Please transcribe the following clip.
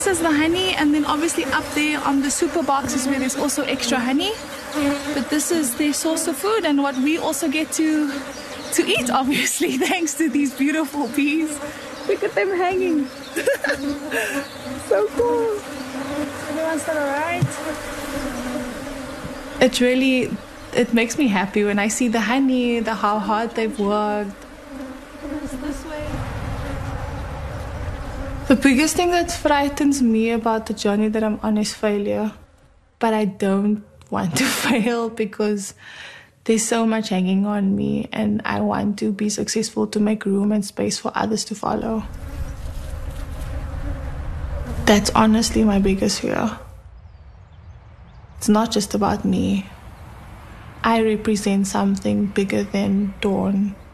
This is the honey, and then obviously up there on the super boxes where there's also extra honey. But this is their source of food and what we also get to eat, obviously, thanks to these beautiful bees. Look at them hanging. So cool. Everyone's still alright? It makes me happy when I see the honey, how hard they've worked. This way. The biggest thing that frightens me about the journey that I'm on is failure. But I don't want to fail because there's so much hanging on me and I want to be successful to make room and space for others to follow. That's honestly my biggest fear. It's not just about me. I represent something bigger than Dawn.